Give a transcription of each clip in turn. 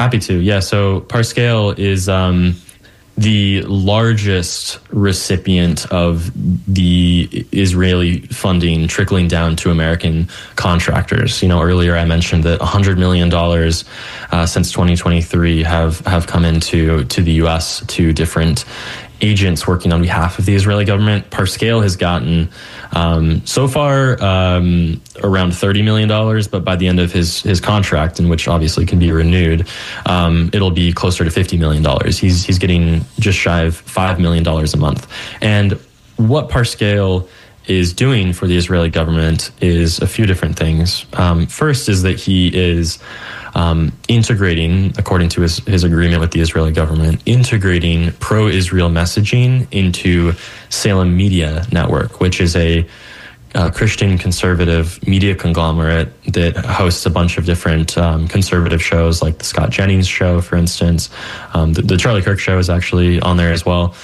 Happy to. Yeah. So Parscale is the largest recipient of the Israeli funding trickling down to American contractors. Earlier I mentioned that $100 million since 2023 have come into the U.S. to different agents working on behalf of the Israeli government. Parscale has gotten so far around $30 million, but by the end of his contract, in which obviously can be renewed, it'll be closer to $50 million. He's getting just shy of $5 million a month. And what Parscale is doing for the Israeli government is a few different things. First is that he is integrating, according to his agreement with the Israeli government, integrating pro-Israel messaging into Salem Media Network, which is a Christian conservative media conglomerate that hosts a bunch of different conservative shows, like the Scott Jennings Show, for instance. The Charlie Kirk Show is actually on there as well.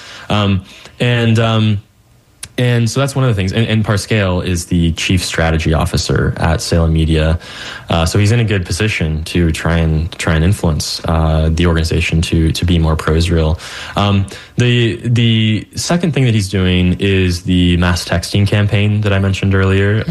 And so that's one of the things. And Parscale is the chief strategy officer at Salem Media. So he's in a good position to try and influence the organization to be more pro-Israel. The second thing that he's doing is the mass texting campaign that I mentioned earlier.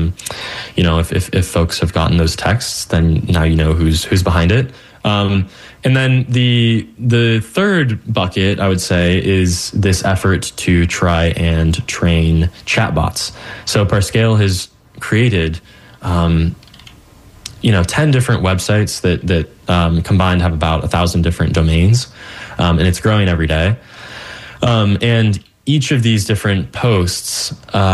If folks have gotten those texts, then now you know who's behind it. And then the third bucket, I would say, is this effort to try and train chatbots. So Parscale has created, 10 different websites that combined have about 1,000 different domains, and it's growing every day. And each of these different posts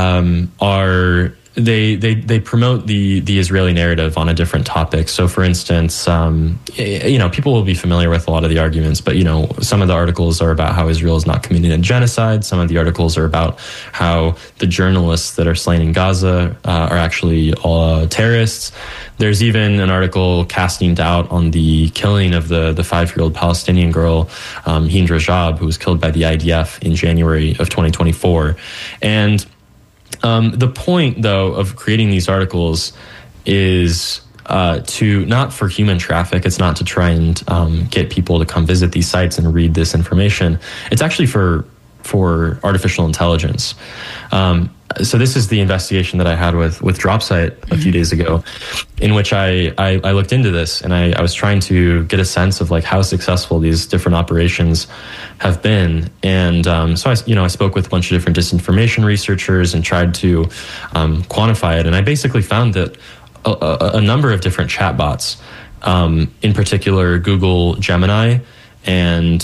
are... They promote the Israeli narrative on a different topic. So, for instance, people will be familiar with a lot of the arguments, but some of the articles are about how Israel is not committing a genocide. Some of the articles are about how the journalists that are slain in Gaza are actually all terrorists. There's even an article casting doubt on the killing of the 5-year-old Palestinian girl, Hind Rajab, who was killed by the IDF in January of 2024. And the point, though, of creating these articles is to not for human traffic. It's not to try and get people to come visit these sites and read this information. It's actually for artificial intelligence. So this is the investigation that I had with DropSite a few days ago, in which I looked into this, and I was trying to get a sense of like how successful these different operations have been. And so I spoke with a bunch of different disinformation researchers and tried to quantify it. And I basically found that a number of different chatbots, in particular Google Gemini and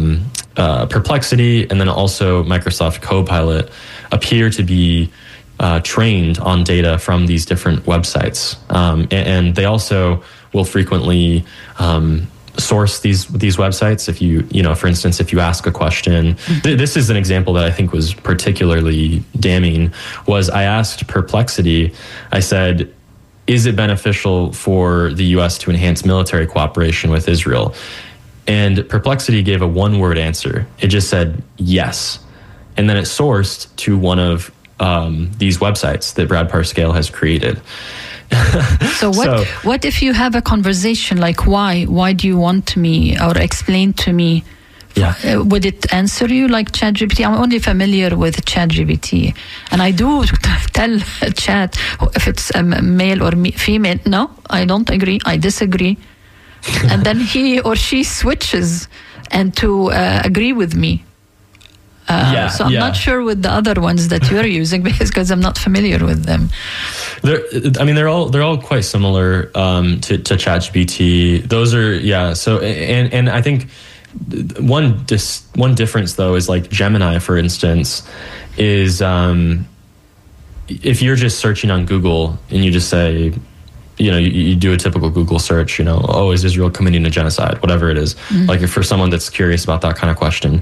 Perplexity, and then also Microsoft Copilot, appear to be trained on data from these different websites. And they also will frequently source these websites. If for instance, if you ask a question, this is an example that I think was particularly damning, was I asked Perplexity, I said, is it beneficial for the U.S. to enhance military cooperation with Israel? And Perplexity gave a one-word answer. It just said, yes. And then it sourced to one of these websites that Brad Parscale has created. So what if you have a conversation like, why do you want me, or explain to me? Yeah. Would it answer you like ChatGPT? I'm only familiar with ChatGPT, and I do tell Chat if it's a male or female. No, I don't agree. I disagree. And then he or she switches and to agree with me. So I'm not sure with the other ones that you're using because I'm not familiar with them. They're all quite similar to ChatGPT. Those are So and I think one difference though is like Gemini, for instance, is if you're just searching on Google and you just say, you do a typical Google search, is Israel committing a genocide, whatever it is. Mm-hmm. Like for someone that's curious about that kind of question,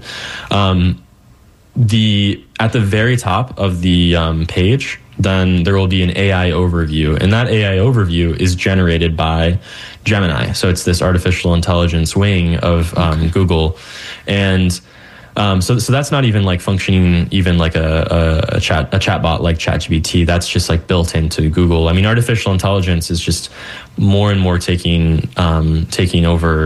at the very top of the page, then there will be an AI overview, and that AI overview is generated by Gemini. So it's this artificial intelligence wing of Google, and so that's not even like functioning even like a chatbot like ChatGPT. That's just like built into Google. I mean, artificial intelligence is just more and more taking over